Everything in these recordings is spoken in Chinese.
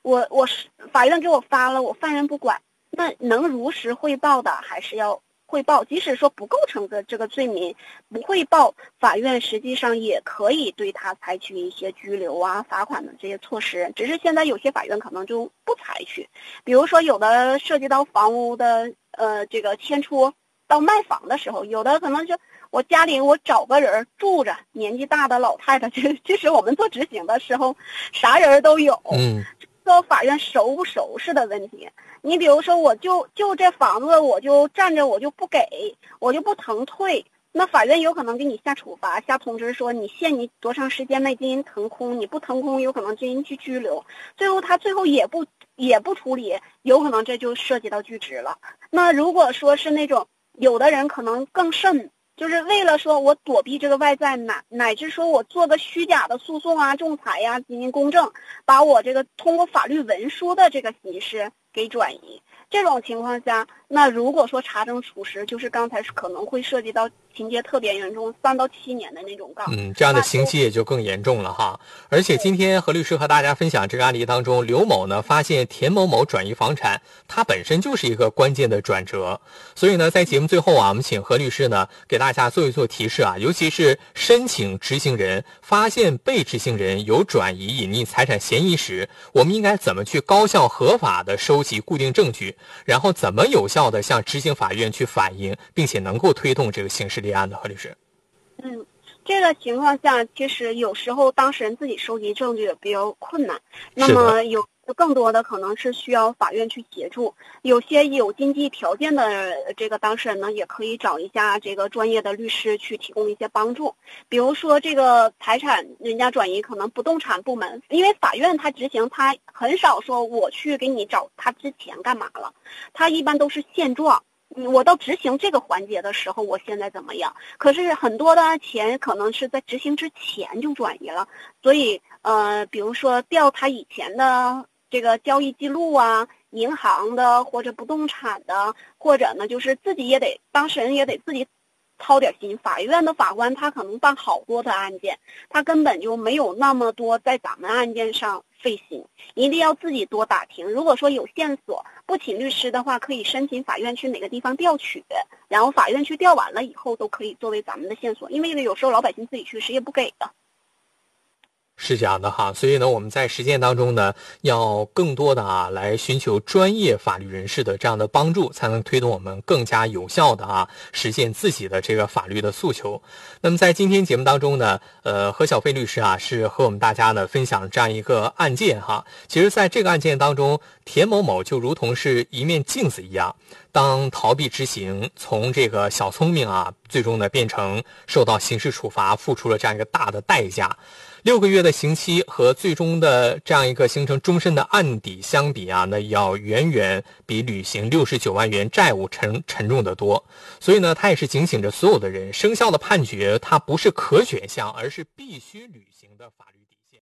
法院给我发了，我犯人不管，那能如实汇报的还是要汇报，即使说不构成的这个罪名，不汇报，法院实际上也可以对他采取一些拘留啊、罚款的这些措施。只是现在有些法院可能就不采取，比如说有的涉及到房屋的这个迁出到卖房的时候，有的可能就我家里我找个人住着，年纪大的老太太，其实我们做执行的时候啥人都有。说法院熟不熟识的问题。你比如说我就这房子我就占着，我就不给，我就不腾退，那法院有可能给你下处罚，下通知说你限你多长时间内进行腾空，你不腾空有可能进行去拘留，最后他最后也不处理，有可能这就涉及到拒执了。那如果说是那种有的人可能更甚，就是为了说我躲避这个外债，乃至说我做个虚假的诉讼啊、仲裁呀、进行公证，把我这个通过法律文书的这个形式给转移。这种情况下，那如果说查证属实，就是刚才可能会涉及到情节特别严重，3到7年的那种告。 这样的刑期也就更严重了哈。而且今天何律师和大家分享这个案例当中，刘某呢发现田某某转移房产，它本身就是一个关键的转折。所以呢，在节目最后啊，我们请何律师呢给大家做一做提示啊，尤其是申请执行人发现被执行人有转移隐匿财产嫌疑时，我们应该怎么去高效合法的收集固定证据，然后怎么有效的向执行法院去反映，并且能够推动这个刑事立案的。何律师， 这个情况下，其实有时候当事人自己收集证据也比较困难，那么有更多的可能是需要法院去协助。有些有经济条件的这个当事人呢，也可以找一下这个专业的律师去提供一些帮助。比如说这个财产人家转移，可能不动产部门，因为法院他执行，他很少说我去给你找他之前干嘛了，他一般都是现状。我到执行这个环节的时候，我现在怎么样？可是很多的钱可能是在执行之前就转移了，所以比如说调他以前的这个交易记录啊，银行的或者不动产的，或者呢就是自己也得当事人也得自己操点心。法院的法官他可能办好多的案件，他根本就没有那么多在咱们案件上费心，一定要自己多打听。如果说有线索不请律师的话，可以申请法院去哪个地方调取，然后法院去调完了以后都可以作为咱们的线索，因为有时候老百姓自己去谁也不给的。 是这样的哈，所以呢，我们在实践当中呢，要更多的来寻求专业法律人士的这样的帮助，才能推动我们更加有效的实现自己的这个法律的诉求。那么在今天节目当中呢，何小飞律师是和我们大家呢分享这样一个案件哈。其实在这个案件当中，田某某就如同是一面镜子一样，当逃避执行，从这个小聪明最终呢变成受到刑事处罚，付出了这样一个大的代价。6个月的刑期和最终的这样一个形成终身的案底相比那要远远比履行69万元债务沉重得多。所以呢，他也是警醒着所有的人，生效的判决它不是可选项，而是必须履行的法律底线。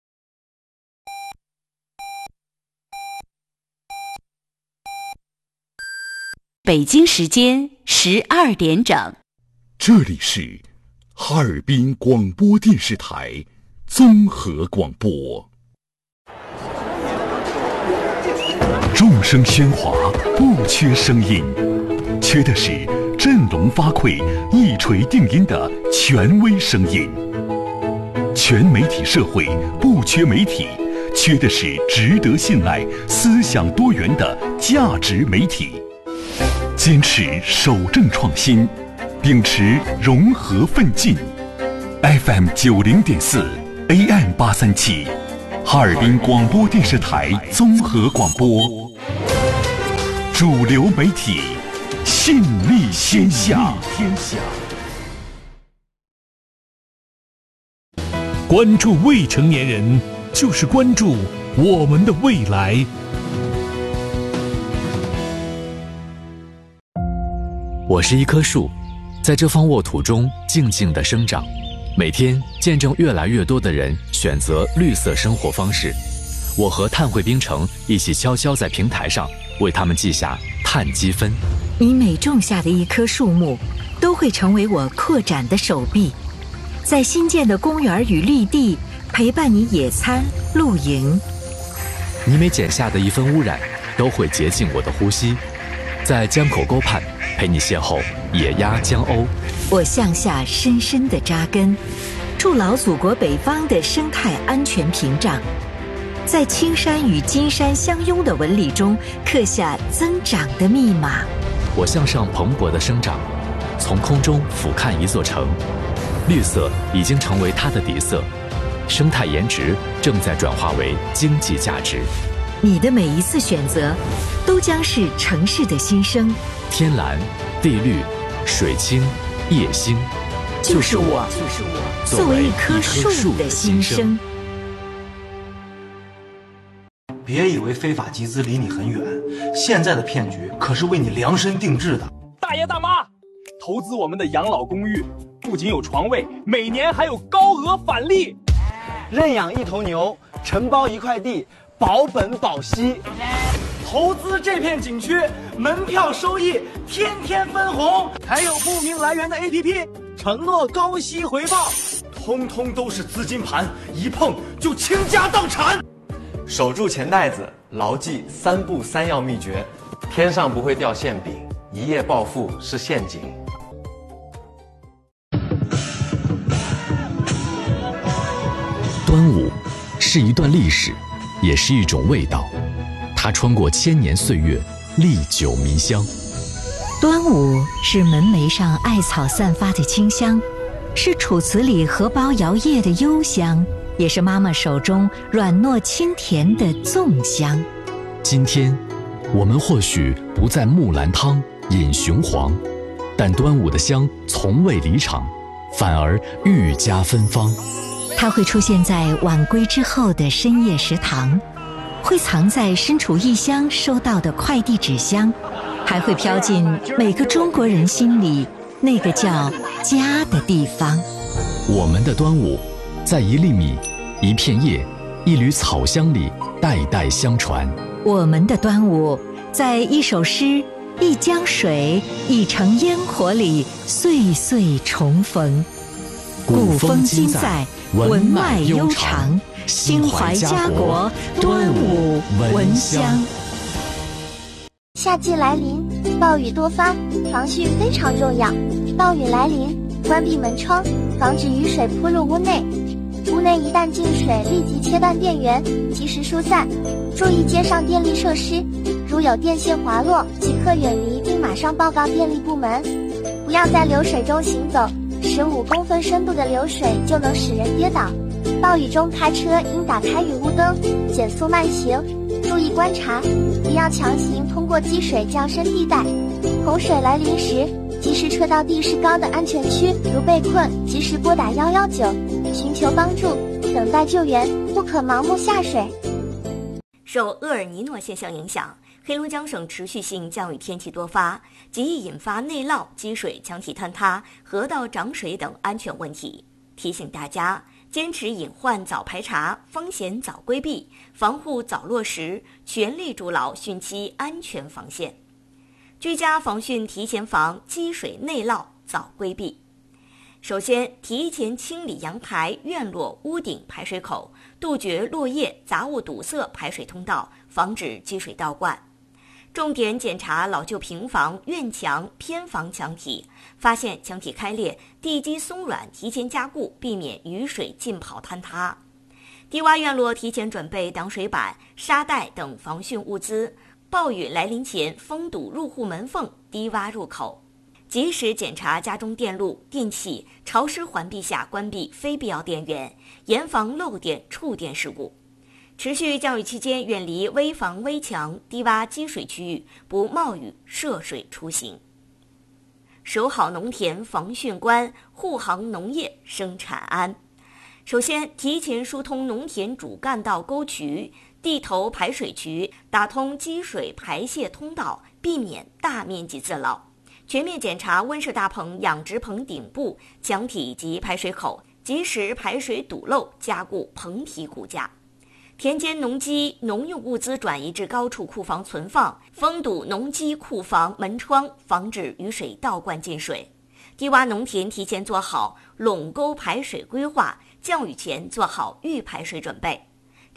北京时间12点整， 这里是哈尔滨广播电视台综合广播。众声喧哗，不缺声音，缺的是振聋发聩、一锤定音的权威声音。全媒体社会不缺媒体，缺的是值得信赖、思想多元的价值媒体。坚持守正创新，秉持融合奋进。FM 90.4，AM 837，哈尔滨广播电视台综合广播，主流媒体，信利天下。 关注未成年人，就是关注我们的未来。 我是一棵树，在这方沃土中静静地生长，每天见证越来越多的人选择绿色生活方式。我和碳汇冰城一起悄悄在平台上为他们记下碳积分。 你每种下的一棵树木，都会成为我扩展的手臂，在新建的公园与绿地陪伴你野餐露营。 你每减下的一分污染，都会洁净我的呼吸。在江口沟畔，陪你邂逅野鸭江鸥。 我向下深深地扎根，筑牢祖国北方的生态安全屏障，在青山与金山相拥的纹理中刻下增长的密码。 我向上蓬勃的生长，从空中俯瞰一座城，绿色已经成为它的底色，生态颜值正在转化为经济价值。 你的每一次选择，都将是城市的新生。 天蓝、地绿、水清、夜星， 就是我作为一棵树的心声。 别以为非法集资离你很远，现在的骗局可是为你量身定制的。 大爷大妈，投资我们的养老公寓，不仅有床位，每年还有高额返利。 认养一头牛，承包一块地，保本保息。投资这片景区，门票收益天天分红，还有不明来源的 APP， 承诺高息回报，通通都是资金盘，一碰就倾家荡产。 守住钱袋子，牢记3不3要秘诀：天上不会掉馅饼，一夜暴富是陷阱。 端午是一段历史，也是一种味道，它穿过千年岁月，历久弥香。 端午是门楣上艾草散发的清香，是楚辞里荷包摇曳的幽香，也是妈妈手中软糯清甜的粽香。 今天我们或许不在木兰汤饮雄黄，但端午的香从未离场，反而愈加芬芳。 它会出现在晚归之后的深夜食堂，会藏在身处异乡收到的快递纸箱，还会飘进每个中国人心里那个叫家的地方。 我们的端午，在一粒米、一片叶、一缕草香里代代相传。 我们的端午，在一首诗、一江水、一城烟火里岁岁重逢。古风今在，文脉悠长，心怀家国，端午闻香。 夏季来临，暴雨多发，防汛非常重要。暴雨来临，关闭门窗，防止雨水扑入屋内。屋内一旦进水，立即切断电源，及时疏散。注意街上电力设施，如有电线滑落，即刻远离并马上报告电力部门。不要在流水中行走，15公分深度的流水就能使人跌倒。暴雨中开车应打开雨雾灯，减速慢行，注意观察，不要强行通过积水降深地带。洪水来临时，及时撤到地势高的安全区，如被困，及时拨打119，寻求帮助，等待救援，不可盲目下水。 受厄尔尼诺现象影响，黑龙江省持续性降雨天气多发，极易引发内涝、积水、墙体坍塌、河道涨水等安全问题。提醒大家，坚持隐患早排查，风险早规避，防护早落实，全力筑牢汛期安全防线。居家防汛提前防，积水内涝早规避。首先，提前清理阳台、院落、屋顶排水口，杜绝落叶、杂物堵塞排水通道，防止积水倒灌。重点检查老旧平房、院墙、偏房墙体，发现墙体开裂、地基松软，提前加固，避免雨水浸泡坍塌。低洼院落提前准备挡水板、沙袋等防汛物资，暴雨来临前封堵入户门缝、低洼入口。及时检查家中电路、电器，潮湿环闭下关闭非必要电源，严防漏电、触电事故。持续降雨期间，远离危房危墙、低洼积水区域，不冒雨涉水出行。守好农田防汛关，护航农业生产安。首先，提前疏通农田主干道沟渠、地头排水渠，打通积水排泄通道，避免大面积自涝。全面检查温室大棚、养殖棚顶部、墙体及排水口，及时排水堵漏，加固棚体骨架。田间农机、农用物资转移至高处库房存放，封堵农机库房门窗，防止雨水倒灌进水。低洼农田提前做好垄沟排水规划，降雨前做好预排水准备。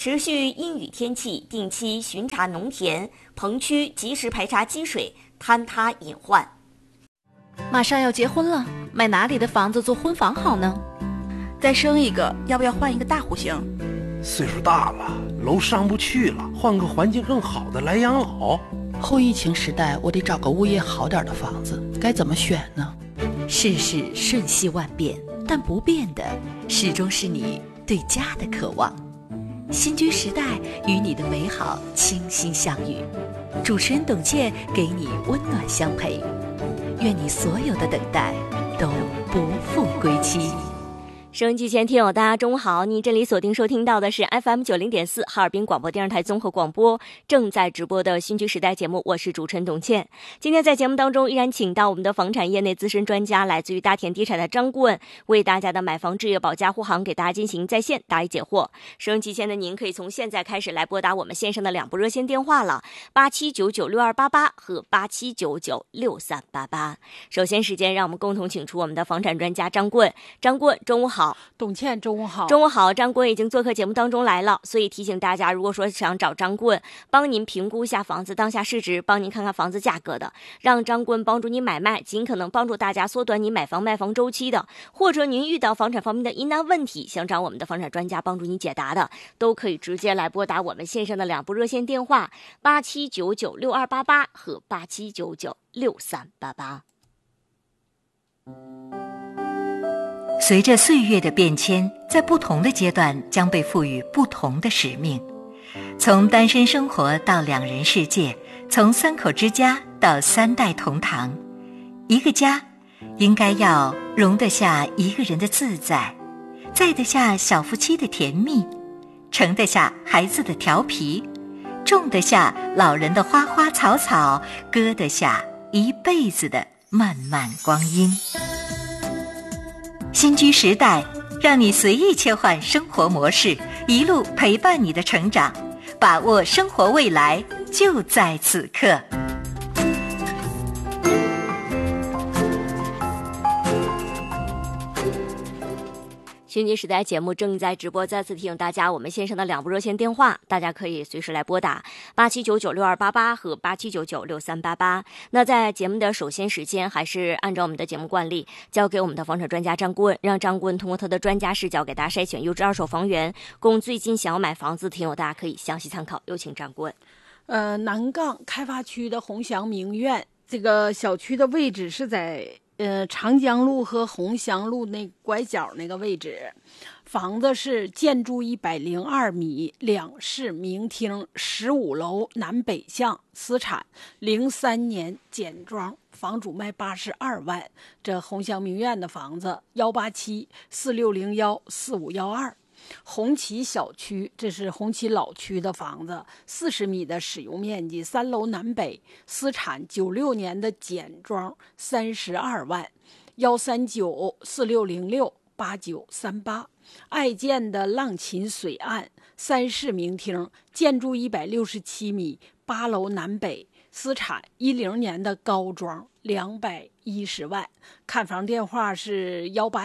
持续阴雨天气，定期巡查农田、棚区，及时排查积水、坍塌隐患。 马上要结婚了，买哪里的房子做婚房好呢？再生一个，要不要换一个大户型？ 岁数大了，楼上不去了，换个环境更好的来养老。 后疫情时代，我得找个物业好点的房子，该怎么选呢？ 世事瞬息万变，但不变的始终是你对家的渴望。新居时代与你的美好倾心相遇，主持人董倩给你温暖相陪，愿你所有的等待都不负归期。 收音机前听友大家中午好，你这里锁定收听到的是 FM90.4 哈尔滨广播电视台综合广播正在直播的新居时代节目，我是主持人董倩。今天在节目当中依然请到我们的房产业内资深专家，来自于大田地产的张顾问，为大家的买房置业保驾护航给大家进行在线答疑解惑。收音机前的您可以从现在开始来拨打我们线上的2部热线电话了，87996288和87996388。首先时间让我们共同请出我们的房产专家张顾问。张顾问中午好。 董倩中午好。 中午好，张顾问已经做客节目当中来了，所以提醒大家，如果说想找张顾问帮您评估一下房子当下市值，帮您看看房子价格的，让张顾问帮助你买卖，尽可能帮助大家缩短你买房卖房周期的，或者您遇到房产方面的疑难问题，想找我们的房产专家帮助你解答的，都可以直接来拨打我们线上的2部热线电话87996288和87996388。 随着岁月的变迁，在不同的阶段将被赋予不同的使命。从单身生活到2人世界，从3口之家到3代同堂，一个家应该要容得下一个人的自在，载得下小夫妻的甜蜜，盛得下孩子的调皮，种得下老人的花花草草，搁得下一辈子的漫漫光阴。新居时代，让你随意切换生活模式，一路陪伴你的成长，把握生活未来，就在此刻。 新居时代节目正在直播，再次提醒大家，我们线上的2部热线电话，大家可以随时来拨打87996288和87996388。那在节目的首先时间，还是按照我们的节目惯例，交给我们的房产专家张顾问，让张顾问通过他的专家视角给大家筛选优质2手房源，供最近想要买房子的听友大家可以详细参考。有请张顾问。 南岗开发区的鸿祥名苑，这个小区的位置是在长江路和鸿祥路那拐角那个位置，房子是建筑102米，2室明厅，15楼南北向，私产03年简装，房主卖82万。这鸿祥名苑的房子18746014512。红旗小区，这是红旗老区的房子，40米的使用面积，3楼南北，私产96年的简装，32万。13946068938。爱建的浪琴水岸，3室明厅，建筑167米，8楼南北，私产10年的高装，210万。看房电话是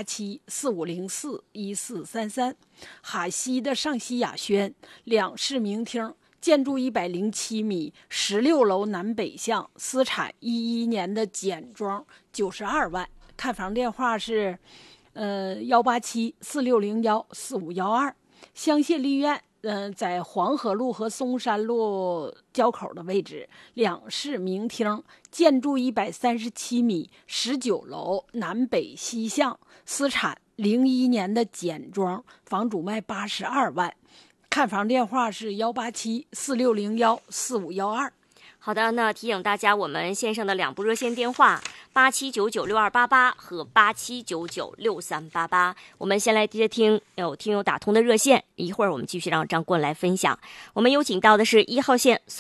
18745041433。哈西的上西雅轩，2室明厅，建筑107米，16楼南北向，私产11年的简装，92万。看房电话是18746014512。香榭丽苑在黄河路和松山路交口的位置，2室明厅，建筑137米，19楼南北西向，私产01年的简装，房主卖82万。看房电话是18746014512。 好的，那提醒大家，我们线上的2部热线电话87996288和87996388。我们先来接听有听友打通的热线，一会儿我们继续让张顾问来分享。我们有请到的是1号线